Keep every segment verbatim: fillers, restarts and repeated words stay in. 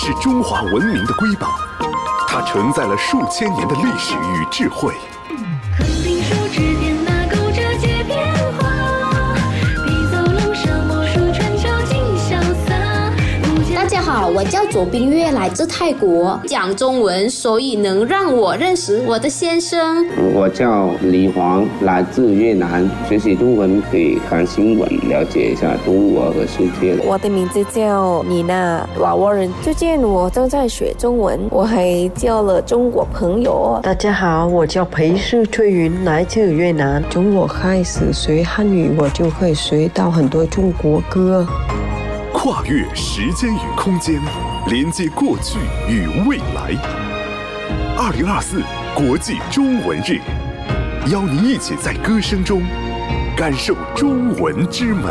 是中华文明的瑰宝，它承载了数千年的历史与智慧。 肯定手指点那勾着皆变化，笔走龙蛇魔术传销尽潇洒。 大家好，我叫左冰月，来自泰国，讲中文，所以能让我认识我的先生。 我叫李黄，来自越南，学习中文可以看新闻，了解一下中国和世界。 我的名字叫妮娜，瓦沃人。最近我正在学中文，我还交了中国朋友。 大家好，我叫裴世翠云，来自越南。从我开始学汉语，我就会学到很多中国歌。 跨越时间与空间，连接过去与未来。二零二四国际中文日，邀您一起在歌声中感受中文之美。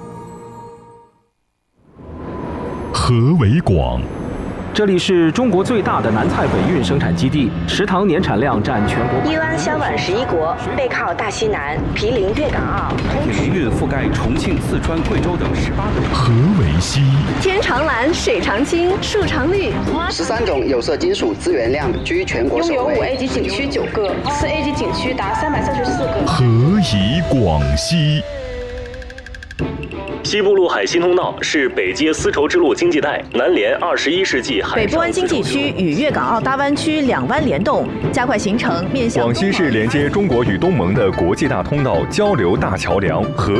何为广？ 这里是中国最大的南菜北运生产基地，食糖年产量占全国。 一湾销往十一国，背靠大西南，毗邻粤港澳。 铁轮运覆盖重庆、四川、贵州等十八个省。 何为西？ 天长蓝，水长青，树长绿。 十三种有色金属资源量居全国首位。 拥有五 A 级景区九个，四 A 级景区达三百三十四个。 何以广西？ 西部陆海新通道是北接丝绸之路经济带，南连二十一世纪海上。 北部湾经济区与粤港澳大湾区两湾联动，加快形成面向。 广西是连接中国与东盟的国际大通道、交流大桥梁和。